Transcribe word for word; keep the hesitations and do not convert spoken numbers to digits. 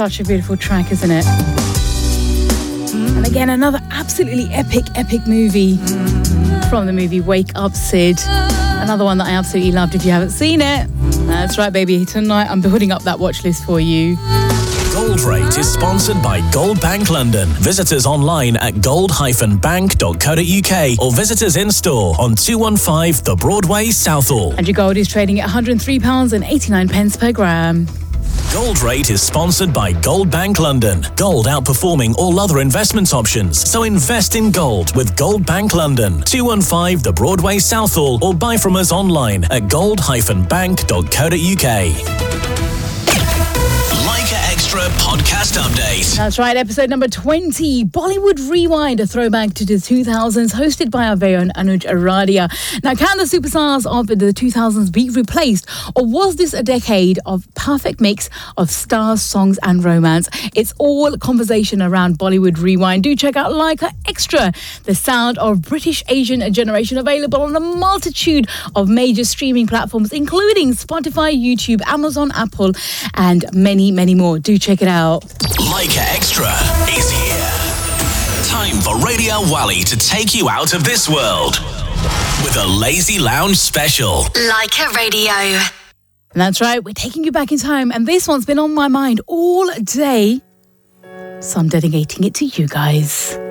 such a beautiful track, isn't it? And again, another absolutely epic, epic movie from the movie Wake Up Sid. Another one that I absolutely loved if you haven't seen it. That's right, baby. Tonight I'm building up that watch list for you. Gold Rate is sponsored by Gold Bank London. Visit us online at gold dash bank dot co dot uk or visit us in store on two one five The Broadway, Southall. And your gold is trading at one hundred three pounds eighty-nine per gram. Gold Rate is sponsored by Gold Bank London. Gold outperforming all other investment options. So invest in gold with Gold Bank London. two one five The Broadway, Southall, or buy from us online at gold dash bank dot co dot uk. Extra podcast update. That's right, episode number twenty, Bollywood Rewind, a throwback to the two thousands, hosted by our very own Anuj Aradia. Now, can the superstars of the two thousands be replaced, or was this a decade of perfect mix of stars, songs and romance? It's all conversation around Bollywood Rewind. Do check out Leica Extra, the sound of British Asian generation, available on a multitude of major streaming platforms, including Spotify, YouTube, Amazon, Apple, and many, many more. Do check it out. Leica Extra is here. Time for Radio Wally to take you out of this world with a Lazy Lounge special. Leica Radio. And that's right, we're taking you back in time, and this one's been on my mind all day, so I'm dedicating it to you guys.